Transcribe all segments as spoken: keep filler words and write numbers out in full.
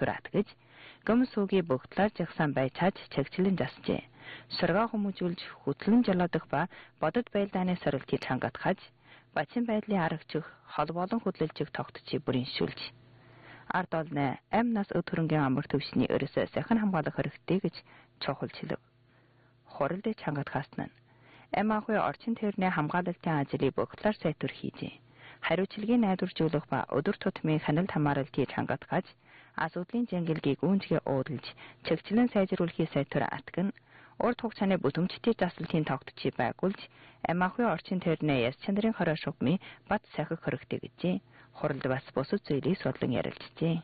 сайтур атгаж гөм суугийн богдлоор жагсан бай чаж чагчлан жасжээ. Сургаа хүмүүжүүлж хөтлөн жолоодох ба бодод байлдааны сорилтыг хангатгаж бачин байдлын аргачих хол болон хөдлөлжиг тогтчийг бүрэншүүлж ард олны амь нас өд хөрөнгийн амар төвшний өрөөсөө сахин хамгаалах хэрэгтэй гэж чухалж хэлв. Хоролдыг хангатгаас нь амь ахуй орчин тойрны хамгаалалтын ажлыг богдлоор сайтур хийжээ. Хариуцлагыг найдваржуулах ба өдөр тутмын хяналт хамгаалалтыг хангатгаж асуудлын жингэлгийг гүнзгий уудалж чигчлэн сайжруулахыг сайтур атган урд хугацааны бүтэмжтэй заслалтын тогтчийг байгуулж амь ахуй орчин тойрны яс чанарын хороо шугмын бат сахих хэрэгтэй гэжээ. Хоролд бас бусад зүйлийг судлан ярилцжээ.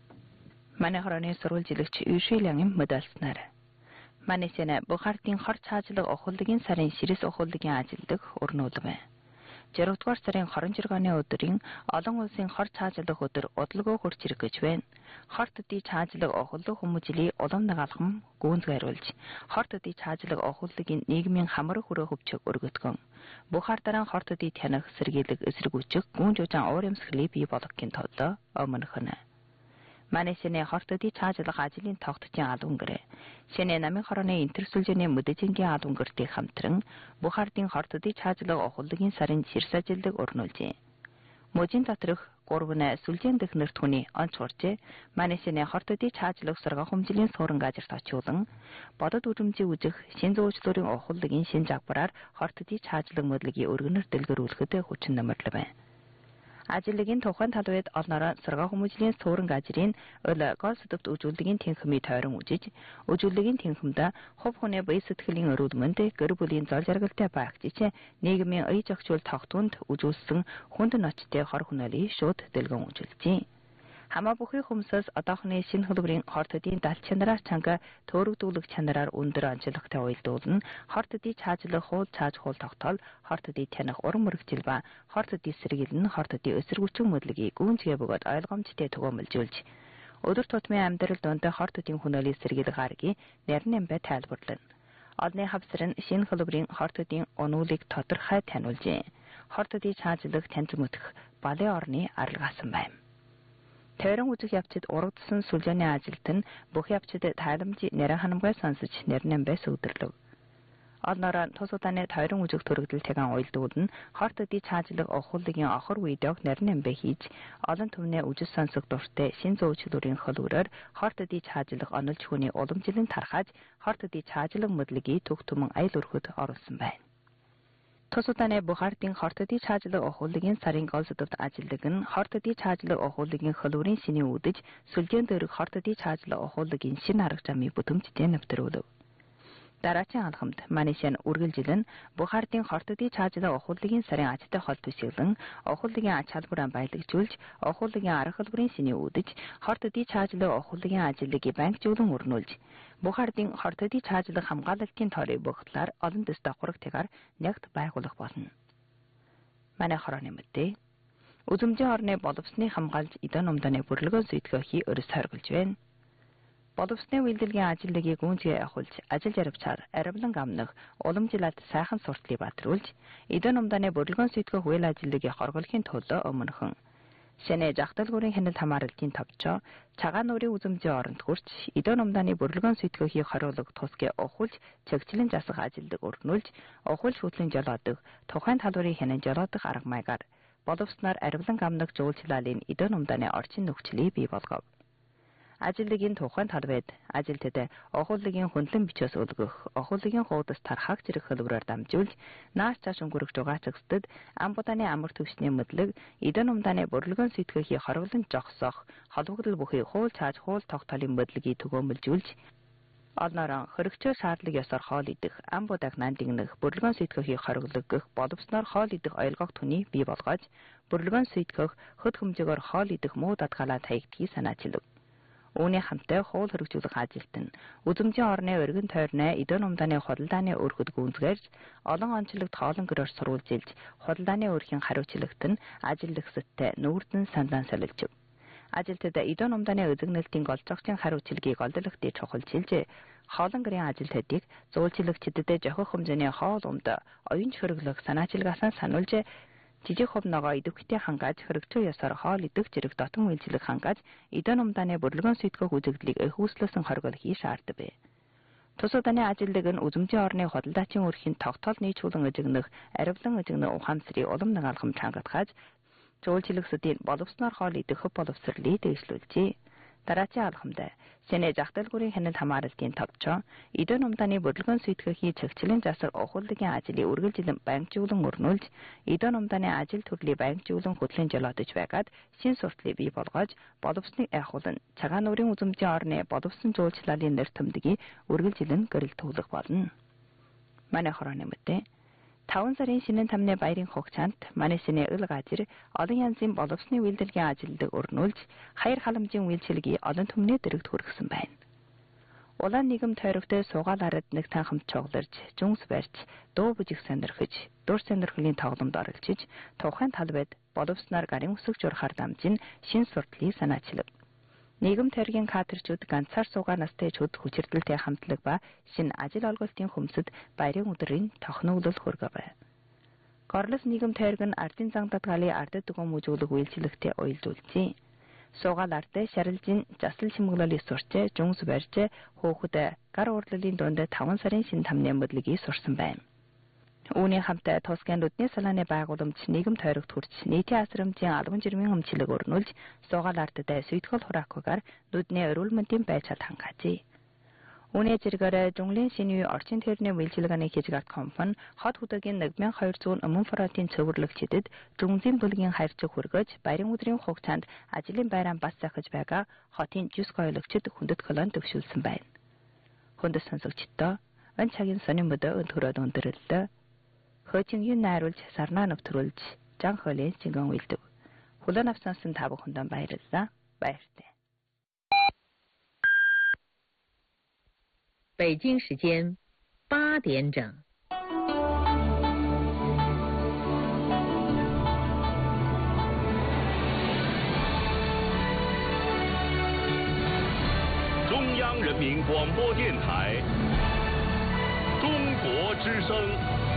Манай хорооны сурвалжилагч Юшилянгийн мэдээлснээр Манайсэна Бухардын хор цаажлаг охолдгийн сарын ширэс охолдгийн ажилдаг өрнүүлвэ. Жаргадугаар сарын хорон жиргааны өдрийн олон улсын хор цаажлах өдөр удалгүй хурц ирэх гэж байна. Хорт төдий цаажлаг охолдог хүмүүжлийг улам нагаалгам гүнзгийруулж, хорт төдий цаажлаг охолдгийн нийгмийн хамар хүрээ хөвчөг өргөдгөн. Бухардараа хорт төдий танах сэргийлэг эсрэг үчиг гүн жужаан уур эмсгэлийг бий болгохын тулд өмнөхнө. Манайсэний хорт төдий цаажлах ажлын тогтцын албан гэрээ. Сэнэ намын хорооны интерсүлжээний мэдээжингийн албан гэртэй хамтран Бухардын хорт төдий цаажлах охолдгийн сарын ширс ажилдаг өрнүүлжээ. Можин доторх гурван сүлжээн дэх нэртгүний онц уржээ. Манайсэний хорт төдий цаажлах сургаан хэмжээний суурин газарт очиулан бодод үрэмжийн үзэх шин зөөчлөрийн охолдгийн шин загвараар хорт төдий цаажлах модлогийн өргөнөр дэлгэрүүлэхэд хүчин нэмэрлэ байна. Ажлын тухайн талбайд олнороо сургаан хүмүүжлийн суурин газрын өл гол сэдвт үзүүлэлтийн тэнхмийн тойрон үжиж, үзүүлэлтийн тэнхмдэ хувь хүний бие сэтгэлийн өрүүлмэнд гэр бүлийн зол жаргалтай багчиж нийгмийн ая зохицуул тогтвонд үзүүлсэн хүнд ноцтой хор хүнэлийг шууд дэлгэн үзүүлжээ. Хамаа бүхий хүмүүсээс одоохны шинэ хөлбөрийн хорт төдийн дал чанараар чанга төөрөгдүүлэх чанараар өндөр онцлогтой уялдуулна. Хорт төдий цаажлах хуул цааж хуул тогтоол, хорт төдий танах уран мөрөгжил ба хорт төдий сэргийлэн хорт төдий эсэргүүцэн мэдлэгийг гүнзгий бөгөөд ойлгомжтой түгээмэлжүүлж өдөр тутмын амьдрал донд хорт төдийн хүнэлийг сэргийлэх аргыг нарийн бай тайлбарлана. Олны хавсар нь шинэ хөлбөрийн хорт төдийн онуулыг тодорхой таниулжээ. Хорт төдий цаажлах таньж мөтөх балын орны арилгаасан байна. Тойрон үзэх явцад урагдсан сүлжээний ажилт нь бүх явцад тайламж нэрэ ханамгай сонсож нэрнэн байс өдөрлөв. Олнороо тус удааны тойрон үзэх төрөгдөлтэйгэн уялдуулна хорт төдий цаажлах охолдгийн охор видеог нэрнэн бай хийж олон түвнээ үжис сонсох дуртай шин зөөчлөрийн хөлөөрөөр хорт төдий цаажлах онолж хүний уламжлан тархаж хорт төдий цаажлах модлогийг төг түмэн аял өрхөд оруулсан байна. Тус удааны Бухардын хорт төдий цаажлах охолдгийн сарын гол сэдвт ажилдаг нь хорт төдий цаажлах охолдгийн хөлөөрийн шиний үдэж сүлжээн дээрх хорт төдий цаажлах охолдгийн шинэ арга замыг бүтэмжтэй нэвтрүүлв. Дараагийн алхамд Манайшин үргэлжилэн Бухардын хорт төдий цаажлах охолдгийн сарын ажтай хол төсөөлөн охолдгийн ач холбогдол баялагжуулж охолдгийн арга хөлбөрийн шиний үдэж хорт төдий цаажлах охолдгийн ажлыг банкжуулан өрнүүлж Бухардын хорт төдий цаажлах хамгаалалтын тойрыг богдлоор олон дэс давхрагтайгаар нягт байгуулах болно. Манай хорооны мэдээ үзэмжийн орны боловсны хамгаалж эдэн номданы бүрлэгөө зүйтгэхий өрөс хоригдж байна. Боловсны үйлдвэрийн ажлыг гүнзгий явуулж ажил жаргачаар аривлан амнах уламжлалт сайхан суртлыг баатруулж эдэн номданы бүрлэгөө зүйтгэх үйл ажиллагааг хорголохын тулд өмнөхөн Сэнэ жахталгуурын хяналт хамгаалалтын товчоо цагаан нуурын үзэмжийн оронд хүрч эдэн номданы бүрлэгөө зүйтгэхийг харуулах тусгай ухуулж чигчлэн засах ажилдаг өргнүүлж ухуулж хөтлөн жолоодог тухайн талбарын хянан жолоодох арга маягаар боловсноор аривлан амнах жуулчлалын эдэн номданы орчин нөхцөлийг бий болгов. Ажлын тухайн талбайд ажилтнууд охолдгийн хөндлөн бичээс өлгөх, охолдгийн хуудас тархах зэрэг хөлбөрөөр дамжуулж, наас цааш өнгөрөх жугаацагсдад амбуданы амар төвшний мэдлэг, эдэн умдааны бүрлэгэн сэтгэхийг хорволон жогсоох, холбогдол бүхий хуул цааж хуул тогтоолын мэдлэгийг түгээмэлжүүлж, олнороо хөрөгчөө шаардлага ёсоор хоол идэх, амбудаг нандинах, бүрлэгэн сэтгэхийг хоригдлох боловсноор хоол идэх ойлгох түний бий болгож, бүрлэгэн сэтгэх хөт хэмжээгээр хоол идэх муу дадгалаа таягдгийг санаачилв. Үүний хамтаа хуул хөргөжүүлэх ажилт нь үзэмжийн орны өргөн тойрны эдэн умдааны худалдааны өргөд гүнзгээрж олон онцлог тоолон гэрээр сурвалжилж худалдааны өрхийн хариуцлагт нь ажилтгсдтэй нүүрдэн сандаан солилж. Ажилтнууд эдэн умдааны үзэгнэлтийн голцогчийн хариуцлагыг олдолохтой чухалчилж хоолон гэрийн ажилтнуудыг зуулчлагчдад жохих хэмжээний хоол унд оюун хөрөглөх санаачилгаасаа сануулж жижиг хөв ногоо идэвхтэй хангаж хөрөгчөө ёсоор хоол идэх зэрэг дотон үйлчлэг хангаж эдэн умдааны борлогон сүйтгэх үзэгдлийг эхүүслэсэн хоригол хий шаарддаг бэ. Тус удааны ажилдаг нь үзмжийн орны худалдаачийн өрхийн тогтоол нийцүүлэн эжигнэх, аривлан эжигнэх ухаамсрыг улам нэг алхам чангатгаж жуулчлагсдын боловсноор хоол идэх хөв боловсролыг дэвшлүүлжээ. Дараачийн алхамд Сенэ жахталгүрийн хяналт хамааралтын товчоо эдэн умдааны борлогон сүйтгэхийн чигчлийн засаг ухууллагын ажлыг үргэлжлэн байнгжуулан өрнүүлж эдэн умдааны ажил төрлийг байнгжуулан хөтлөн жолоодож байгаад шин суртлыг бий болгож боловсныг айхуулан цагаан нуурын үзмжийн орны боловсон жуулчлалын нэр төмдгийг үргэлжлэн гэрэлтүүлэх болно. Манай хорооны мэдээ таван сарын шинэн тамны баярын хугацаанд манай синий ил газар олон янзын боловсны үйлдвэрийн ажилдаг өрнүүлж хаяр халамжийн үйлчилгээ олон түмний дэрэгт хүргэсэн байна. Улаан нийгэм тойрогтой суугаал арад нэг танхимд чоглорж, жүнс барьж, дуу бүжиг сонирхож, дур сонирхлын тогломд оролцож, тухайн талбайд боловсноор гарын үсэг журахаар дамжин шин суртлыг санаачлав. Нийгэм тойргийн кадрчуд ганцаар суугаа настайчуд хүчирдэлтэй хамтлаг ба шинэ ажил олголтын хөмсөд баярын өдрийн тохногдол хүргэв. Горлос нийгэм тойрог нь ардын зан татгалын ардд дүгэн мүжүүлэх үйлчлэгтээ уялжуулжээ. Суугаал ардаа шарилжин жасал шимгэлэлийг сурчээ, жүнс барьжээ, хөөхөд гар урлалын дунд таван сарын шинэ тамны мэдлэгийг сурсан байна. Үүний хамтаа тусгай нүдний салааны байгууламж нийгэм тойрогт хүрч нийтийн асрамжийн албан жирмийн өмчлөг өрнүүлж суугаал ардтай сүйтгэл хураахгүйгээр нүдний эрүүл мэндийн байцаалд хангаажээ. Үүний зэрэгээр Жунглын шинэ үе орчин тойрны үйлчилгээний хязгаарт компани хот хөдөөгийн нэг мянган хоёр зуун өмнө фронтын цөвөрлөгчдөд Жунглын бүлгийн хайрцаг хүргэж баярын өдрийн хугацаанд ажлын байраа бас захиж байгаа хотын жүз гоёлогчд хүндэт колон төвшүүлсэн байна. Хүндэт сонсогчдоо энэ цагийн сонин мөдөө өнтгөрөөд өндөрлөө. Хөөцин юун найруулж сарнаа нөтрүүлж жан хөлөө чингэн үйлдэв. Хүлээн авсансан та бүхэндээ баярлалаа. Баяртай. 北京时间八点整。 中央人民广播电台，中国之声。